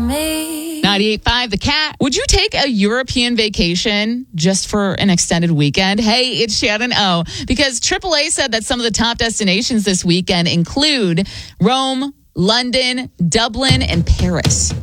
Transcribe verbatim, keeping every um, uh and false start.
me. ninety-eight point five The Cat. Would you take a European vacation just for an extended weekend? Hey, it's Shannon O. Because triple A said that some of the top destinations this weekend include Rome, London, Dublin, and Paris.